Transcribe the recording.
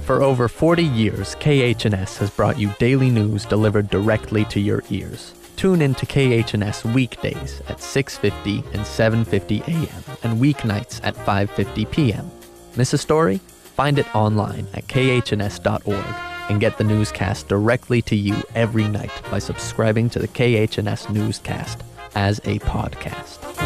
For over 40 years, KHNS has brought you daily news delivered directly to your ears. Tune in to KHNS weekdays at 6:50 and 7:50 a.m. and weeknights at 5:50 p.m. Miss a story? Find it online at khns.org and get the newscast directly to you every night by subscribing to the KHNS newscast as a podcast.